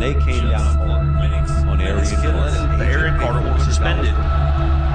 they came down hard on Arian Carter. The Arian Carter was suspended.